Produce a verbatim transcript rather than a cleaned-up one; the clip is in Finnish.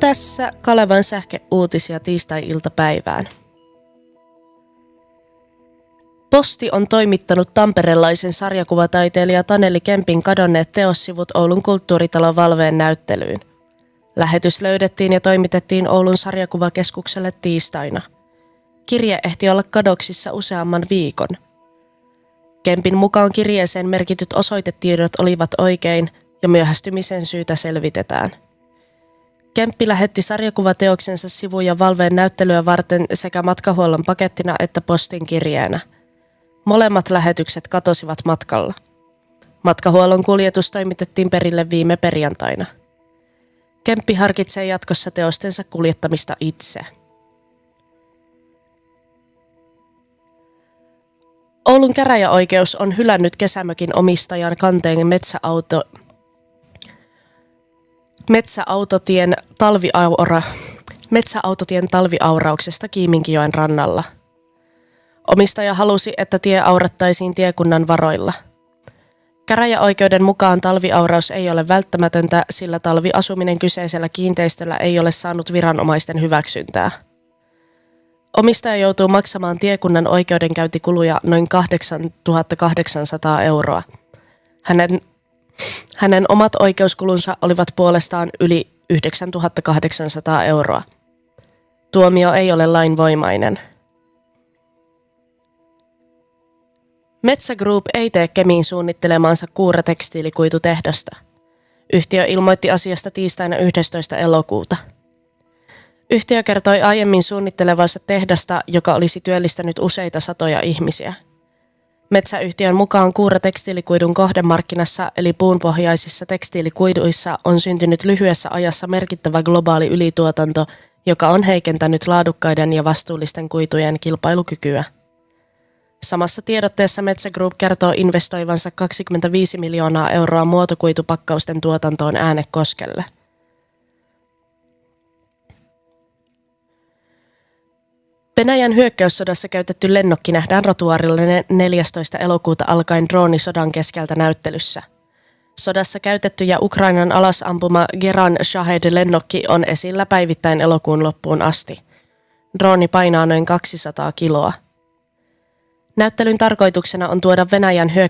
Tässä Kalevan sähkeuutisia tiistai-iltapäivään. Posti on toimittanut tamperelaisen sarjakuvataiteilija Taneli Kempin kadonneet teossivut Oulun kulttuuritalon Valveen näyttelyyn. Lähetys löydettiin ja toimitettiin Oulun sarjakuvakeskukselle tiistaina. Kirje ehti olla kadoksissa useamman viikon. Kempin mukaan kirjeeseen merkityt osoitetiedot olivat oikein ja myöhästymisen syytä selvitetään. Kemppi lähetti sarjakuvateoksensa sivuja Valveen näyttelyä varten sekä matkahuollon pakettina että postin kirjeenä. Molemmat lähetykset katosivat matkalla. Matkahuollon kuljetus toimitettiin perille viime perjantaina. Kemppi harkitsee jatkossa teostensa kuljettamista itse. Oulun käräjäoikeus on hylännyt kesämökin omistajan kanteen metsäauto, metsäautotien, talviaura, metsäautotien talviaurauksesta Kiiminkijoen rannalla. Omistaja halusi, että tie aurattaisiin tiekunnan varoilla. Käräjäoikeuden mukaan talviauraus ei ole välttämätöntä, sillä talviasuminen kyseisellä kiinteistöllä ei ole saanut viranomaisten hyväksyntää. Omistaja joutuu maksamaan tiekunnan oikeudenkäyntikuluja noin kahdeksantuhattakahdeksansataa euroa. Hänen, hänen omat oikeuskulunsa olivat puolestaan yli yhdeksäntuhattakahdeksansataa euroa. Tuomio ei ole lainvoimainen. Metsä Group ei tee Kemiin suunnittelemaansa kuuratekstiilikuitutehdasta. Yhtiö ilmoitti asiasta tiistaina yhdestoista elokuuta. Yhtiö kertoi aiemmin suunnittelevansa tehdasta, joka olisi työllistänyt useita satoja ihmisiä. Metsäyhtiön mukaan kuuratekstiilikuidun kohdemarkkinassa eli puunpohjaisissa tekstiilikuiduissa on syntynyt lyhyessä ajassa merkittävä globaali ylituotanto, joka on heikentänyt laadukkaiden ja vastuullisten kuitujen kilpailukykyä. Samassa tiedotteessa Metsä Group kertoo investoivansa kaksikymmentäviisi miljoonaa euroa muotokuitupakkausten tuotantoon Äänekoskelle. Venäjän hyökkäyssodassa käytetty lennokki nähdään rotuaarilla neljästoista elokuuta alkaen droonisodan keskeltä näyttelyssä. Sodassa käytetty ja Ukrainan alasampuma Geran Shahed-lennokki on esillä päivittäin elokuun loppuun asti. Drooni painaa noin kaksisataa kiloa. Näyttelyn tarkoituksena on tuoda Venäjän hyökkäyssodassa